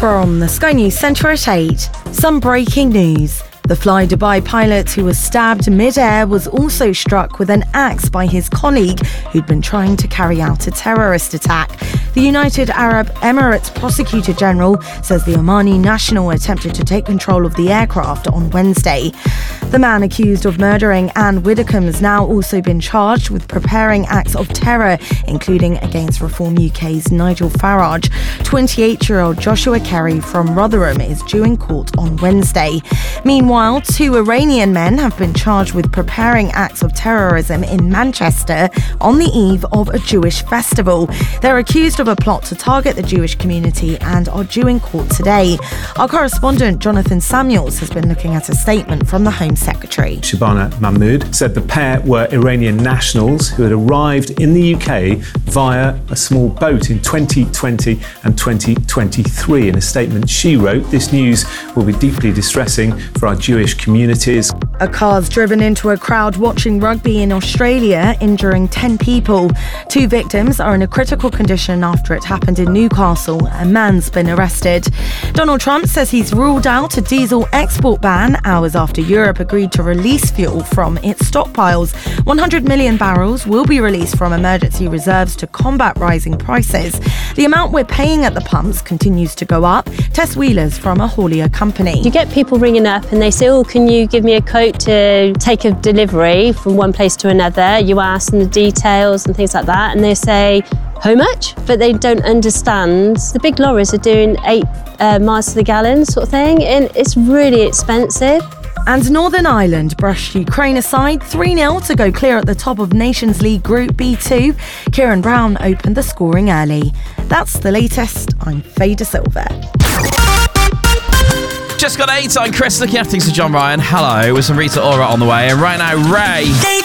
From the Sky News Centre at 8, some breaking news. The Fly Dubai pilot who was stabbed mid-air was also struck with an axe by his colleague who'd been trying to carry out a terrorist attack. The United Arab Emirates Prosecutor General says the Omani national attempted to take control of the aircraft on Wednesday. The man accused of murdering Anne Widdecombe has now also been charged with preparing acts of terror, including against Reform UK's Nigel Farage. 28-year-old Joshua Kerry from Rotherham is due in court on Wednesday. Meanwhile, 2 Iranian men have been charged with preparing acts of terrorism in Manchester on the eve of a Jewish festival. They're accused of a plot to target the Jewish community and are due in court today. Our correspondent Jonathan Samuels has been looking at a statement from the Home Secretary. Shabana Mahmood said the pair were Iranian nationals who had arrived in the UK via a small boat in 2020 and 2023. In a statement she wrote, "This news will be deeply distressing for our Jewish communities." A car's driven into a crowd watching rugby in Australia, injuring 10 people. 2 victims are in a critical condition after it happened in Newcastle. A man's been arrested. Donald Trump says he's ruled out a diesel export ban hours after Europe agreed to release fuel from its stockpiles. 100 million barrels will be released from emergency reserves to combat rising prices. The amount we're paying at the pumps continues to go up. Tess Wheeler's from a haulier company. You get people ringing up and they say, "Oh, can you give me a quote to take a delivery from one place to another?" You ask them the details and things like that, and they say, "How much?" But they don't understand. The big lorries are doing 8 miles to the gallon sort of thing, and it's really expensive. And Northern Ireland brushed Ukraine aside 3-0 to go clear at the top of Nations League Group B2. Kieran Brown opened the scoring early. That's the latest. I'm Faye De Silva. Just got 8 on Chris looking after things for John Ryan. Hello, with some Rita Ora on the way. And right now, Ray.